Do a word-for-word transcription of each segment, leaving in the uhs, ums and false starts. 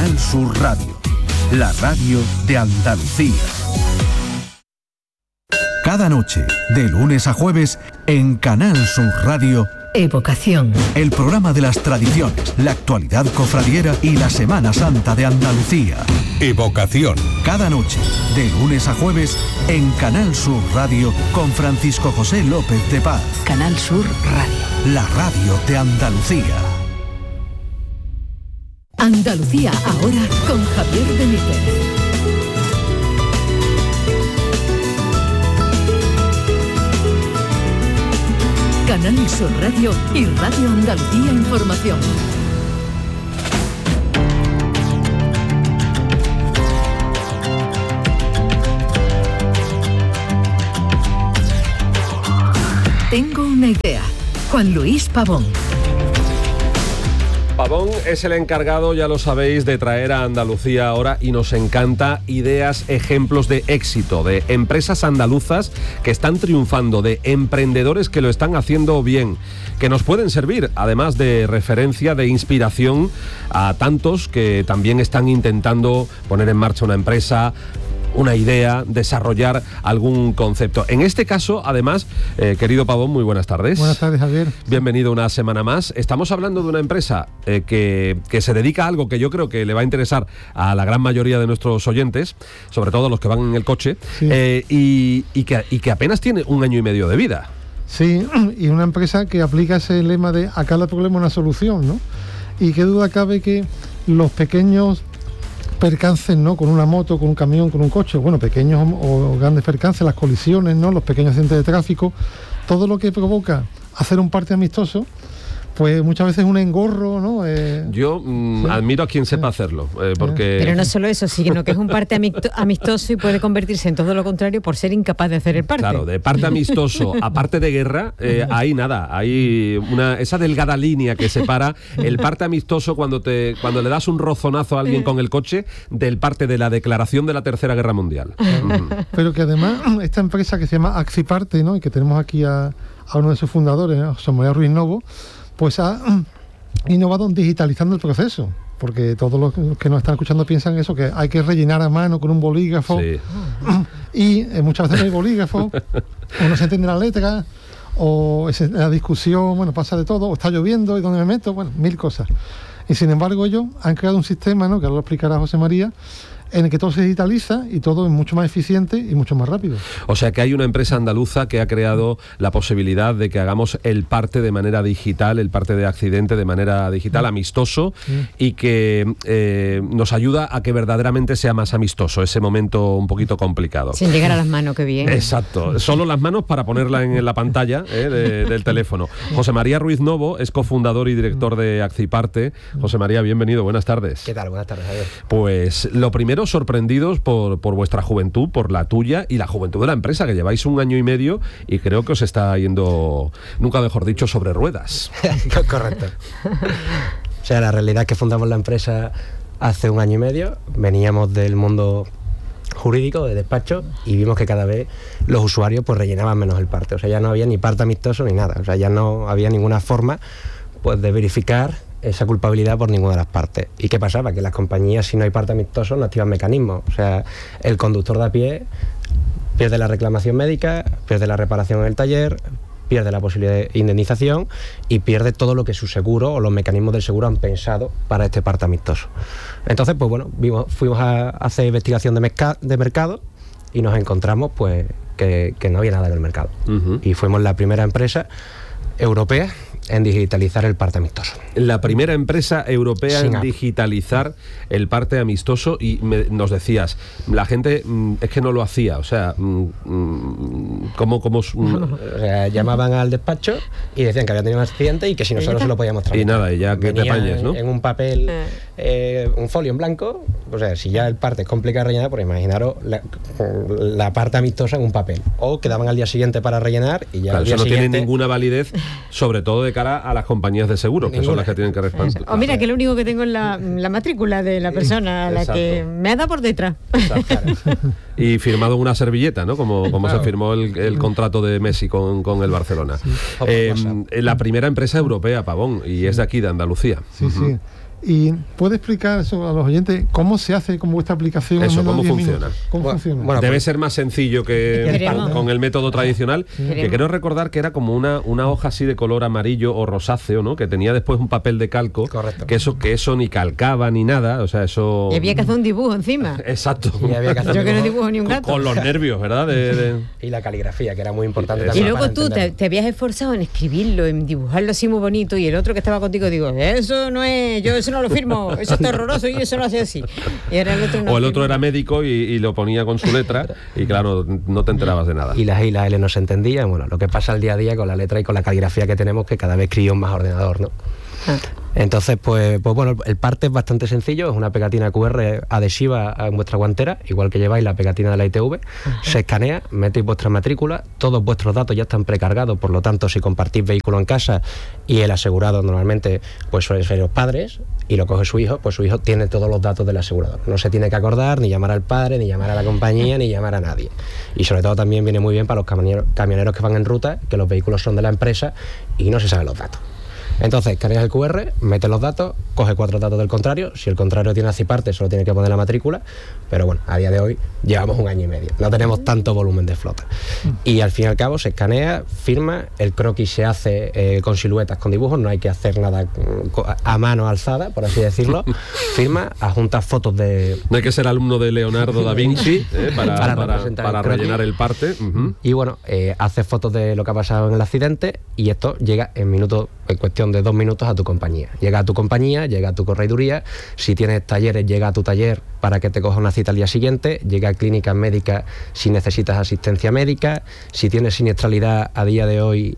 Canal Sur Radio, la radio de Andalucía. Cada noche, de lunes a jueves, en Canal Sur Radio, Evocación. El programa de las tradiciones, la actualidad cofradiera y la Semana Santa de Andalucía. Evocación. Cada noche, de lunes a jueves, en Canal Sur Radio, con Francisco José López de Paz. Canal Sur Radio. La radio de Andalucía. Andalucía ahora con Javier Benítez. Canal Sur Radio y Radio Andalucía Información. Tengo una idea. Juan Luis Pavón. Pavón es el encargado, ya lo sabéis, de traer a Andalucía ahora, y nos encanta, ideas, ejemplos de éxito, de empresas andaluzas que están triunfando, de emprendedores que lo están haciendo bien, que nos pueden servir, además de referencia, de inspiración a tantos que también están intentando poner en marcha una empresa, una idea, desarrollar algún concepto. En este caso, además, eh, querido Pavón, muy buenas tardes. Buenas tardes, Javier. Bienvenido una semana más. Estamos hablando de una empresa eh, que, que se dedica a algo que yo creo que le va a interesar a la gran mayoría de nuestros oyentes, sobre todo a los que van en el coche, sí. eh, y, y, que, y que apenas tiene un año y medio de vida. Sí, y una empresa que aplica ese lema de a cada problema una solución, ¿no? Y qué duda cabe que los pequeños percances, ¿no? Con una moto, con un camión, con un coche, bueno, pequeños o grandes percances, las colisiones, ¿no? Los pequeños accidentes de tráfico, todo lo que provoca hacer un parte amistoso, pues muchas veces un engorro, ¿no? Eh, Yo mmm, sí. admiro a quien sepa sí. hacerlo, eh, porque... Pero no solo eso, sino que es un parte amistoso y puede convertirse en todo lo contrario por ser incapaz de hacer el parte. Claro, de parte amistoso a parte de guerra, eh, ahí nada, hay una esa delgada línea que separa el parte amistoso cuando te cuando le das un rozonazo a alguien con el coche del parte de la declaración de la Tercera Guerra Mundial. Mm. Pero que además esta empresa que se llama Axiparte, ¿no? Y que tenemos aquí a, a uno de sus fundadores, ¿no? José María Ruiz Novo, pues ha innovado digitalizando el proceso, porque todos los que nos están escuchando piensan eso, que hay que rellenar a mano con un bolígrafo, sí. y eh, muchas veces no hay bolígrafo, o no se entiende la letra, o es la discusión, bueno, pasa de todo, o está lloviendo, y dónde me meto, bueno, mil cosas. Y sin embargo ellos han creado un sistema, ¿no? Que ahora lo explicará José María, en el que todo se digitaliza y todo es mucho más eficiente y mucho más rápido. O sea que hay una empresa andaluza que ha creado la posibilidad de que hagamos el parte de manera digital, el parte de accidente de manera digital, sí. amistoso, sí. y que eh, nos ayuda a que verdaderamente sea más amistoso ese momento un poquito complicado. Sin llegar a las manos, qué bien. Exacto, solo las manos para ponerla en la pantalla eh, de, del teléfono. José María Ruiz Novo es cofundador y director de Axiparte. José María, bienvenido, buenas tardes. ¿Qué tal? Buenas tardes, Javier. Pues lo primero, sorprendidos por, por vuestra juventud, por la tuya y la juventud de la empresa, que lleváis un año y medio y creo que os está yendo, nunca mejor dicho, sobre ruedas. Correcto. O sea, la realidad es que fundamos la empresa hace un año y medio, veníamos del mundo jurídico, de despacho, y vimos que cada vez los usuarios pues rellenaban menos el parte. O sea, ya no había ni parte amistoso ni nada. O sea, ya no había ninguna forma pues de verificar esa culpabilidad por ninguna de las partes. ¿Y qué pasaba? Que las compañías, si no hay parte amistoso, no activan mecanismos. O sea, el conductor de a pie pierde la reclamación médica, pierde la reparación en el taller, pierde la posibilidad de indemnización y pierde todo lo que su seguro o los mecanismos del seguro han pensado para este parte amistoso. Entonces, pues bueno, vimos, fuimos a hacer investigación de, merc- de mercado y nos encontramos pues que, que no había nada en el mercado. Uh-huh. Y fuimos la primera empresa europea en digitalizar el parte amistoso. La primera empresa europea Sin en app. digitalizar el parte amistoso, y me, nos decías, la gente mm, es que no lo hacía, o sea, mm, mm, ¿cómo? cómo mm, o sea, llamaban al despacho y decían que había tenido un accidente y que si nosotros se lo podíamos tramitar. Y nada, y ya que te apañes, ¿no? En un papel, eh, un folio en blanco, o sea, si ya el parte es complicado de rellenar, pues imaginaros la, la parte amistosa en un papel. O quedaban al día siguiente para rellenar y ya claro, al día eso no siguiente... tiene ninguna validez, sobre todo de cara a las compañías de seguro, que son las que tienen que responder. O mira, que lo único que tengo es la, la matrícula de la persona a la Exacto. que me ha dado por detrás. Y firmado en una servilleta, ¿no? Como, como claro. se firmó el, el contrato de Messi con, con el Barcelona. Sí. Eh, la primera empresa europea, Pavón, y sí. es de aquí, de Andalucía. Sí, uh-huh. sí. Y puede explicar eso a los oyentes cómo se hace con vuestra aplicación. Eso, en menos cómo de diez funciona. minutos? ¿Cómo Bueno, funciona? bueno, Debe pues- ser más sencillo que Esperemos. con, con el método tradicional, Esperemos. que quiero recordar que era como una, una hoja así de color amarillo o rosáceo, ¿no? Que tenía después un papel de calco. Correcto. Que eso, que eso ni calcaba ni nada, o sea, eso... Y había que hacer un dibujo encima. Exacto. Y había que hacer Yo que no dibujo. dibujo ni un Con, gato. con los nervios, ¿verdad? De, de- Y la caligrafía, que era muy importante Y Y también luego para tú te, entenderlo. te habías esforzado en escribirlo, en dibujarlo así muy bonito, y el otro que estaba contigo digo, eso no es, yo eso no lo firmo, eso es terroroso y eso lo hace así. Y ahora el otro no O el otro firma. era médico y, y lo ponía con su letra y claro, no te enterabas de nada. Y las I y las L no se entendían. Bueno, lo que pasa al día a día con la letra y con la caligrafía que tenemos, que cada vez escribimos más ordenador, ¿no? Ah. Entonces, pues, pues bueno, el parte es bastante sencillo, es una pegatina Q R adhesiva en vuestra guantera, igual que lleváis la pegatina de la I T V, se escanea, metéis vuestra matrícula, todos vuestros datos ya están precargados, por lo tanto, si compartís vehículo en casa y el asegurado normalmente pues suelen ser los padres y lo coge su hijo, pues su hijo tiene todos los datos del asegurador. No se tiene que acordar ni llamar al padre, ni llamar a la compañía, ni llamar a nadie. Y sobre todo también viene muy bien para los camioneros, camioneros que van en ruta, que los vehículos son de la empresa y no se saben los datos. Entonces, escaneas el Q R, metes los datos, coge cuatro datos del contrario. Si el contrario tiene aciparte, solo tiene que poner la matrícula. Pero bueno, a día de hoy llevamos un año y medio. No tenemos tanto volumen de flota. Y al fin y al cabo se escanea, firma, el croquis se hace eh, con siluetas, con dibujos. No hay que hacer nada mm, co- a mano alzada, por así decirlo. Firma, adjuntas fotos de... No hay que ser alumno de Leonardo da Vinci eh, para, Para para, representar para el croquis. rellenar el parte. Ujú. Y bueno, eh, haces fotos de lo que ha pasado en el accidente y esto llega en minutos, en cuestión de dos minutos a tu compañía. Llega a tu compañía, llega a tu correduría, si tienes talleres, llega a tu taller para que te coja una cita al día siguiente, llega a clínicas médicas si necesitas asistencia médica, si tienes siniestralidad a día de hoy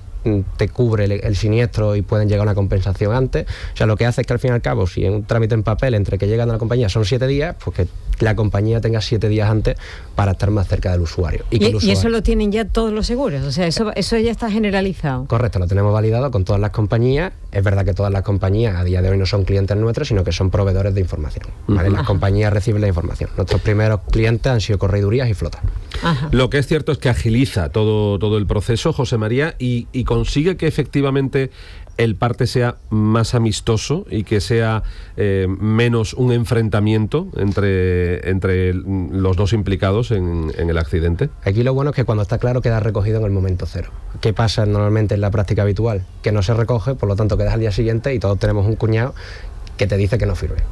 te cubre el, el siniestro y pueden llegar a una compensación antes. O sea, lo que hace es que al fin y al cabo, si en un trámite en papel entre que llegan a la compañía son siete días, pues que la compañía tenga siete días antes para estar más cerca del usuario. Y, que el y usuario- eso lo tienen ya todos los seguros, o sea, eso, eso ya está generalizado. Correcto, lo tenemos validado con todas las compañías. Es verdad que todas las compañías a día de hoy no son clientes nuestros, sino que son proveedores de información. ¿vale? Las compañías reciben la información. Nuestros primeros clientes han sido corredurías y flotas. Ajá. Lo que es cierto es que agiliza todo, todo el proceso, José María, y, y consigue que efectivamente el parte sea más amistoso y que sea eh, menos un enfrentamiento entre, entre los dos implicados en, en el accidente. Aquí lo bueno es que cuando está claro queda recogido en el momento cero. ¿Qué pasa normalmente en la práctica habitual? Que no se recoge, por lo tanto quedas al día siguiente y todos tenemos un cuñado que te dice que no firme.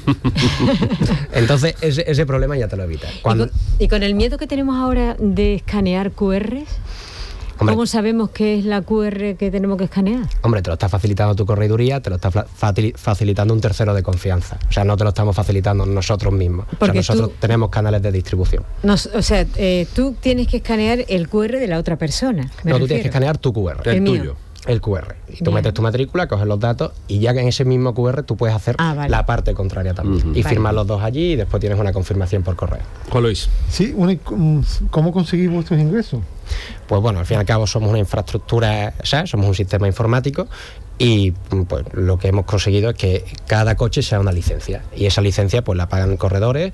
Entonces ese, ese problema ya te lo evitas. ¿Y, Cuando, con, y con el miedo que tenemos ahora de escanear Q Rs, Hombre. ¿cómo sabemos qué es la Q R que tenemos que escanear? Hombre, te lo está facilitando tu correduría, te lo está fa- fatili- facilitando un tercero de confianza. O sea, no te lo estamos facilitando nosotros mismos. O sea, Porque nosotros tú- tenemos canales de distribución. Nos- o sea, eh, tú tienes que escanear el Q R de la otra persona. me No, tú tienes que refiero. escanear tu Q R. El, El mío. tuyo. El Q R. Y tú Bien. metes tu matrícula, coges los datos y ya que en ese mismo Q R tú puedes hacer Ah, vale. la parte contraria también. Ujú. Y Vale. firmar los dos allí y después tienes una confirmación por correo. Juan Luis. Sí, una- ¿cómo conseguís vuestros ingresos? Pues bueno, al fin y al cabo somos una infraestructura, ¿sabes? Somos un sistema informático y pues lo que hemos conseguido es que cada coche sea una licencia y esa licencia pues la pagan corredores,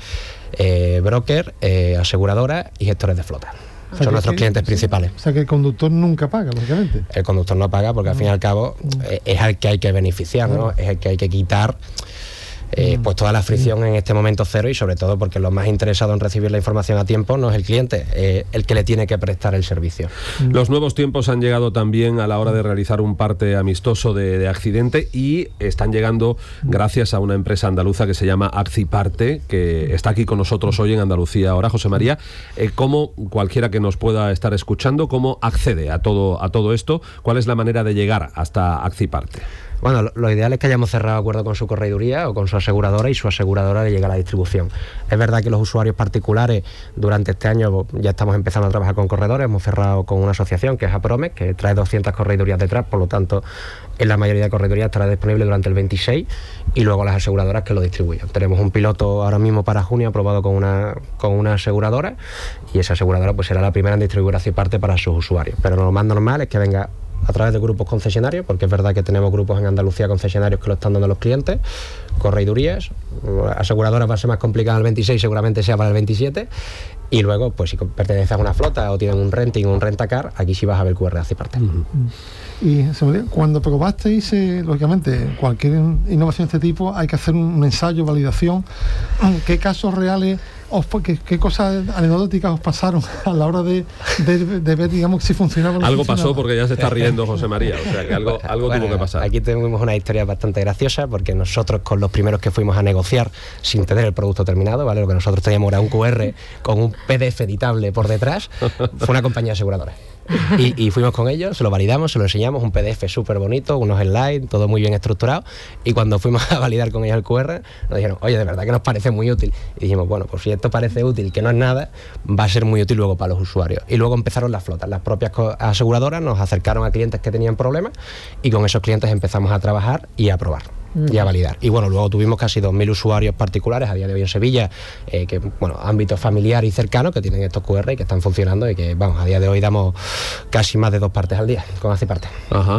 eh, brokers, eh, aseguradoras y gestores de flota. O sea, Son que- nuestros que- clientes principales. O sea, que el conductor nunca paga, lógicamente. El conductor no paga porque al fin y al cabo eh, es al que hay que beneficiar, ¿no? Es el que hay que quitar eh, pues toda la fricción en este momento cero y sobre todo porque lo más interesado en recibir la información a tiempo no es el cliente, es el que le tiene que prestar el servicio. Los nuevos tiempos han llegado también a la hora de realizar un parte amistoso de, de accidente y están llegando gracias a una empresa andaluza que se llama Aciparte, que está aquí con nosotros hoy en Andalucía ahora. José María, eh, ¿cómo cualquiera que nos pueda estar escuchando, cómo accede a todo, a todo esto? ¿Cuál es la manera de llegar hasta Aciparte? Bueno, lo, lo ideal es que hayamos cerrado acuerdo con su correduría o con su aseguradora y su aseguradora le llegue a la distribución. Es verdad que los usuarios particulares durante este año ya estamos empezando a trabajar con corredores, hemos cerrado con una asociación que es Apromes, que trae doscientas corredurías detrás, por lo tanto en la mayoría de corredurías estará disponible durante el veintiséis y luego las aseguradoras que lo distribuyan. Tenemos un piloto ahora mismo para junio aprobado con una, con una aseguradora y esa aseguradora pues será la primera en distribuir Aciparte para sus usuarios. Pero lo más normal es que venga a través de grupos concesionarios, porque es verdad que tenemos grupos en Andalucía concesionarios que lo están dando a los clientes, correidurías, aseguradoras va a ser más complicado el veintiséis, seguramente sea para el veintisiete, y luego, pues si perteneces a una flota o tienen un renting o un rentacar, aquí sí vas a ver el Q R de Aciparte. Uh-huh. Y se me olvidó, cuando probasteis, eh, lógicamente, cualquier innovación de este tipo, hay que hacer un ensayo, validación. ¿Qué casos reales, os, qué, qué cosas anecdóticas os pasaron a la hora de, de, de ver, digamos, si funcionaba o no Algo funcionaba? pasó porque ya se está riendo José María, o sea que algo, algo Bueno, tuvo que pasar. Aquí tenemos una historia bastante graciosa porque nosotros con los primeros que fuimos a negociar sin tener el producto terminado, ¿vale? Lo que nosotros teníamos era un cu erre con un pe de efe editable por detrás, fue una compañía aseguradora. Y, y fuimos con ellos, se lo validamos, se lo enseñamos, un pe de efe súper bonito, unos slides, todo muy bien estructurado, y cuando fuimos a validar con ellos el cu erre, nos dijeron, oye, de verdad que nos parece muy útil. Y dijimos, bueno, pues si esto parece útil, que no es nada, va a ser muy útil luego para los usuarios. Y luego empezaron las flotas, las propias aseguradoras nos acercaron a clientes que tenían problemas, y con esos clientes empezamos a trabajar y a probar. Y a validar. Y bueno, luego tuvimos casi dos mil usuarios particulares a día de hoy en Sevilla, eh, que, bueno, ámbito familiar y cercano, que tienen estos cu erre y que están funcionando y que, vamos, a día de hoy damos casi más de dos partes al día con Aciparte. Ajá.